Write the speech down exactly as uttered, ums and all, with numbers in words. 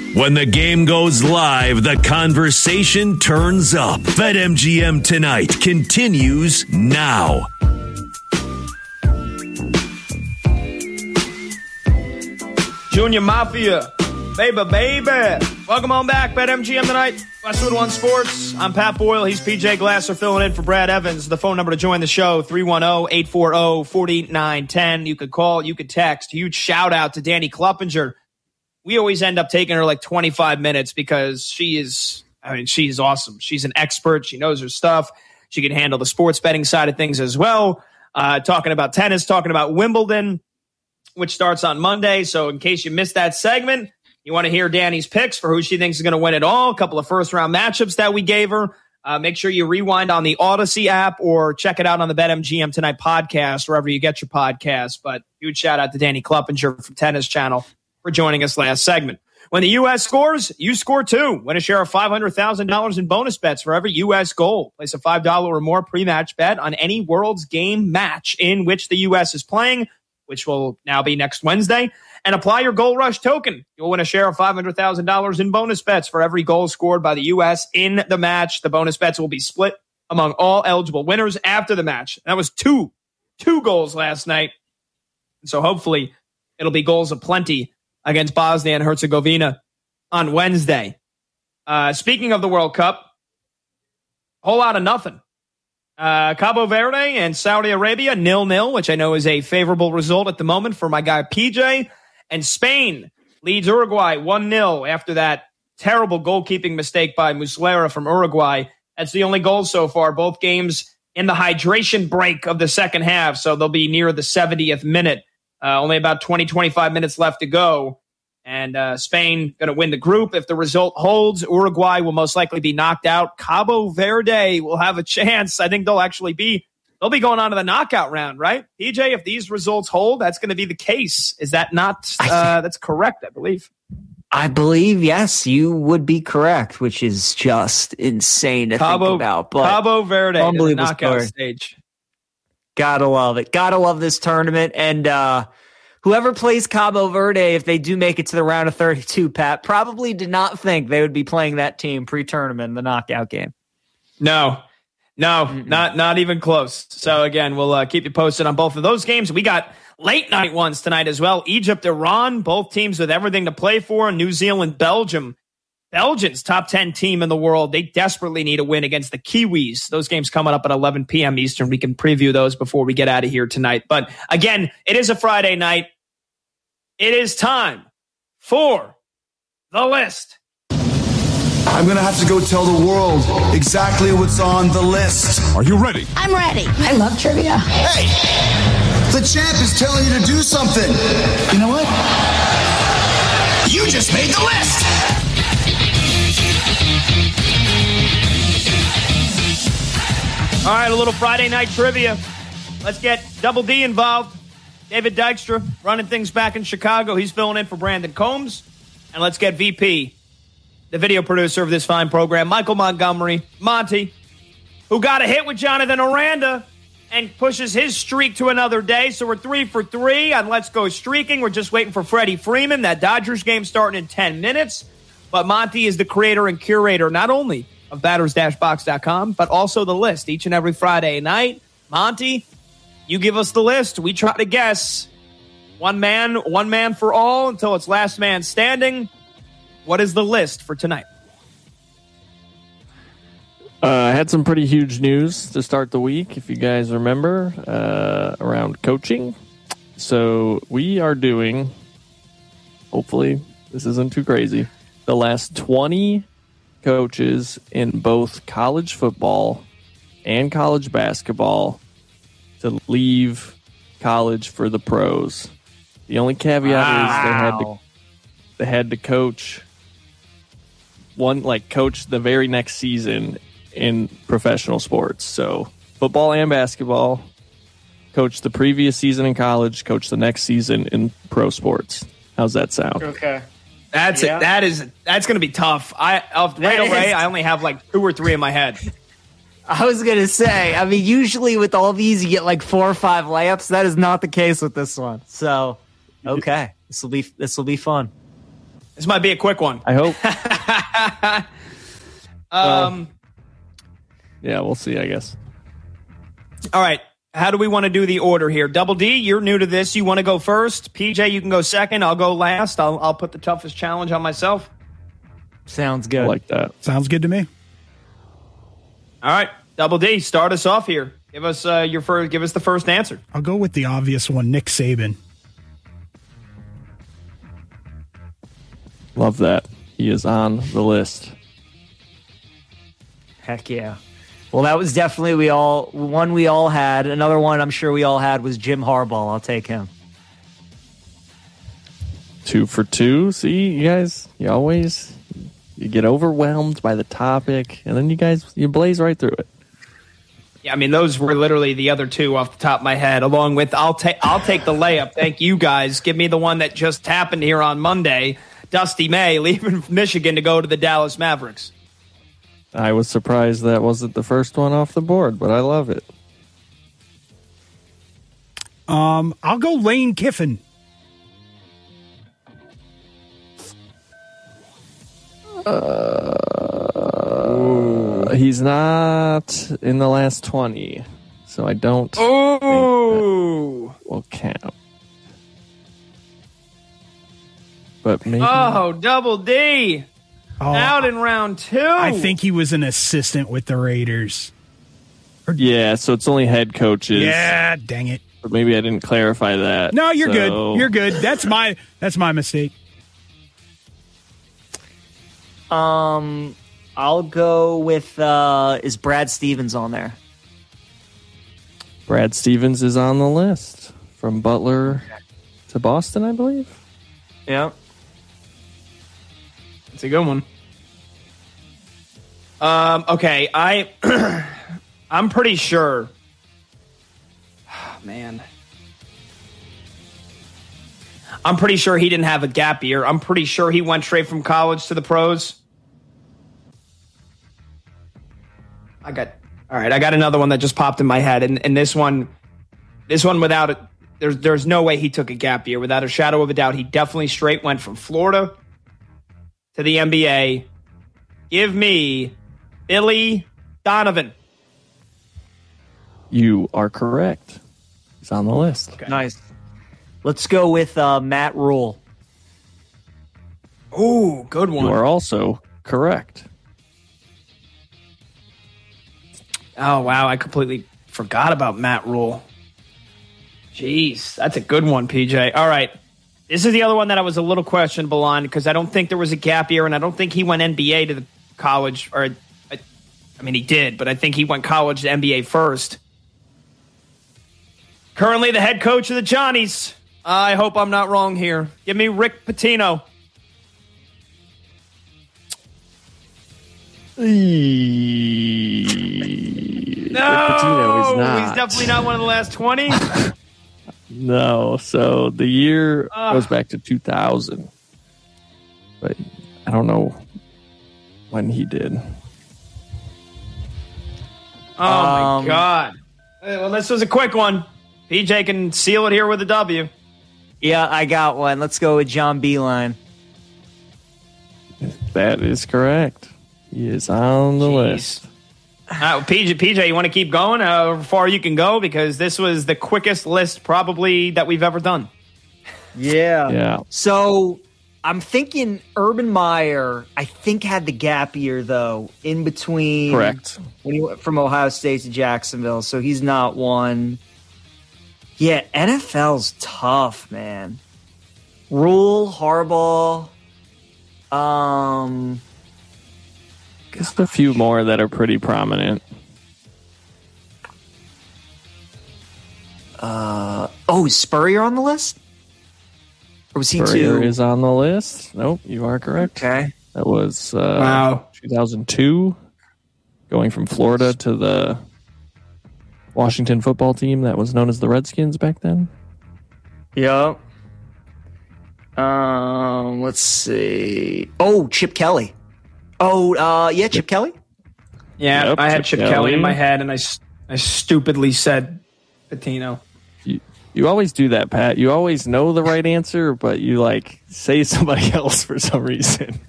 When the game goes live, the conversation turns up. BetMGM Tonight continues now. Junior Mafia, baby, baby. Welcome on back, BetMGM Tonight. Westwood One Sports. I'm Pat Boyle. He's P J Glasser filling in for Brad Evans. The phone number to join the show, three one zero, eight four zero, four nine one zero. You could call, you could text. Huge shout out to Danny Kluppinger. We always end up taking her like twenty-five minutes because she is, I mean, she's awesome. She's an expert. She knows her stuff. She can handle the sports betting side of things as well. Uh, talking about tennis, talking about Wimbledon, which starts on Monday. So in case you missed that segment, you want to hear Danny's picks for who she thinks is going to win it all. A couple of first-round matchups that we gave her. Uh, make sure you rewind on the Odyssey app or check it out on the BetMGM Tonight podcast, wherever you get your podcasts. But huge shout-out to Danny Kluppinger from Tennis Channel for joining us last segment. When the U S scores, you score too. Win a share of five hundred thousand dollars in bonus bets for every U S goal. Place a five dollars or more pre-match bet on any World's Game match in which the U S is playing, which will now be next Wednesday, and apply your Goal Rush token. You'll win a share of five hundred thousand dollars in bonus bets for every goal scored by the U S in the match. The bonus bets will be split among all eligible winners after the match. That was two, two goals last night. So hopefully it'll be goals aplenty against Bosnia and Herzegovina on Wednesday. Uh, speaking of the World Cup, whole lot of nothing. Uh, Cabo Verde and Saudi Arabia, nil nil, which I know is a favorable result at the moment for my guy P J. And Spain leads Uruguay one nil after that terrible goalkeeping mistake by Muslera from Uruguay. That's the only goal so far. Both games in the hydration break of the second half, so they'll be near the seventieth minute. Uh, only about twenty, twenty-five minutes left to go. And uh, Spain going to win the group. If the result holds, Uruguay will most likely be knocked out. Cabo Verde will have a chance. I think they'll actually be, they'll be going on to the knockout round, right? P J, if these results hold, that's going to be the case. Is that not, uh, that's correct, I believe. I believe, yes, you would be correct, which is just insane to Cabo, think about. But Cabo Verde to the knockout story. stage. Gotta love it. Gotta love this tournament. And uh, whoever plays Cabo Verde, if they do make it to the round of thirty-two, Pat, probably did not think they would be playing that team pre-tournament in the knockout game. No, no, Mm-mm. not not even close. So, again, we'll uh, keep you posted on both of those games. We got late night ones tonight as well. Egypt, Iran, both teams with everything to play for. New Zealand, Belgium. Belgium's top ten team in the world. They desperately need a win against the Kiwis. Those games coming up at eleven p.m. Eastern. We can preview those before we get out of here tonight. But again, it is a Friday night. It is time for the list. I'm going to have to go tell the world exactly what's on the list. Are you ready? I'm ready. I love trivia. Hey, the champ is telling you to do something. You know what? You just made the list. All right, a little Friday night trivia. Let's get Double D involved. David Dykstra running things back in Chicago. He's filling in for Brandon Combs. And let's get V P, the video producer of this fine program, Michael Montgomery, Monty, who got a hit with Jonathan Aranda and pushes his streak to another day. So we're three for three on Let's Go Streaking. We're just waiting for Freddie Freeman. That Dodgers game starting in ten minutes. But Monty is the creator and curator not only of batters dash box dot com, but also the list each and every Friday night. Monty, you give us the list. We try to guess. One man, one man for all until it's last man standing. What is the list for tonight? Uh, I had some pretty huge news to start the week, if you guys remember, uh, around coaching. So we are doing, hopefully this isn't too crazy, the last twenty coaches in both college football and college basketball to leave college for the pros. The only caveat wow. is they had to they had to coach one like coach the very next season in professional sports. So football and basketball, coach the previous season in college, coach the next season in pro sports. How's that sound? Okay. That's yeah. it. That is that's going to be tough. I right away. I only have like two or three in my head. I was gonna say. I mean, usually with all these, you get like four or five layups. That is not the case with this one. So, okay, this will be this will be fun. This might be a quick one. I hope. um, uh, yeah, we'll see, I guess. All right. How do we want to do the order here? Double D, you're new to this. You want to go first? P J, you can go second. I'll go last. I'll, I'll put the toughest challenge on myself. Sounds good. I like that. Sounds good to me. All right. Double D, start us off here. Give us uh, your first. Give us the first answer. I'll go with the obvious one, Nick Saban. Love that. He is on the list. Heck yeah. Well, that was definitely we all one we all had. Another one I'm sure we all had was Jim Harbaugh. I'll take him. Two for two. See, you guys, you always you get overwhelmed by the topic, and then you guys you blaze right through it. Yeah, I mean those were literally the other two off the top of my head. Along with I'll take I'll take the layup. Thank you guys. Give me the one that just happened here on Monday. Dusty May leaving Michigan to go to the Dallas Mavericks. I was surprised that wasn't the first one off the board, but I love it. Um, I'll go Lane Kiffin. Uh, he's not in the last twenty, so I don't Oh, think that will count. But maybe. Oh, Double D. Oh, Out in round two. I think he was an assistant with the Raiders. Yeah, so it's only head coaches. Yeah, dang it. But maybe I didn't clarify that. No, you're so. good. You're good. That's my that's my mistake. Um, I'll go with uh, is Brad Stevens on there? Brad Stevens is on the list from Butler to Boston, I believe. Yeah. It's a good one. Um, okay, I I'm pretty sure. Oh, man. I'm pretty sure he didn't have a gap year. I'm pretty sure he went straight from college to the pros. I got all right, I got another one that just popped in my head, and, and this one this one without it, there's there's no way he took a gap year. Without a shadow of a doubt, he definitely straight went from Florida to the N B A. Give me Billy Donovan. You are correct. He's on the list. Okay. Nice. Let's go with uh, Matt Rule. Ooh, good one. You are also correct. Oh, wow. I completely forgot about Matt Rule. Jeez, that's a good one, P J. All right. This is the other one that I was a little questionable on because I don't think there was a gap year, and I don't think he went N B A to the college. Or, I, I mean, he did, but I think he went college to N B A first. Currently the head coach of the Johnnies. I hope I'm not wrong here. Give me Rick Pitino. No, No, is not. he's definitely not one of the last twenty. No, so the year Ugh. goes back to two thousand. But I don't know when he did. Oh, Um, my God. Hey, well, this was a quick one. P J can seal it here with a W. Yeah, I got one. Let's go with John Beeline. That is correct. He is on the Jeez. list. Uh, P J, P J, you want to keep going? How far you can go? Because this was the quickest list probably that we've ever done. Yeah. Yeah. So I'm thinking Urban Meyer, I think, had the gap year, though, in between. Correct. When he went from Ohio State to Jacksonville. So he's not one. Yeah, N F L's tough, man. Rule, Harbaugh. Um, Just a few more that are pretty prominent. uh, oh, is Spurrier on the list? Or was he Spurrier two? is on the list. Nope, you are correct. Okay. That was uh, Wow. two thousand two, going from Florida to the Washington football team that was known as the Redskins back then. Yep. Um, let's see. Oh, Chip Kelly. Oh, uh, yeah, Chip Kelly. Yeah, Yep, I had Chip Chip Kelly in Kelly. my head, and I, s- I stupidly said Pitino. You, You always do that, Pat. You always know the right answer, but you like say somebody else for some reason.